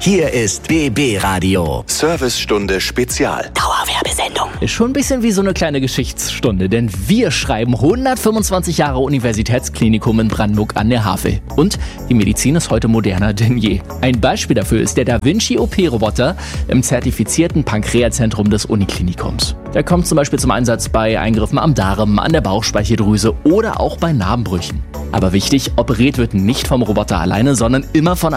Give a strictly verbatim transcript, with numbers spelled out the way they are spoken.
Hier ist B B Radio. Servicestunde Spezial. Dauerwerbesendung. Ist schon ein bisschen wie so eine kleine Geschichtsstunde, denn wir schreiben hundertfünfundzwanzig Jahre Universitätsklinikum in Brandenburg an der Havel. Und die Medizin ist heute moderner denn je. Ein Beispiel dafür ist der Da Vinci O P-Roboter im zertifizierten Pankreaszentrum des Uniklinikums. Der kommt zum Beispiel zum Einsatz bei Eingriffen am Darm, an der Bauchspeicheldrüse oder auch bei Narbenbrüchen. Aber wichtig, operiert wird nicht vom Roboter alleine, sondern immer von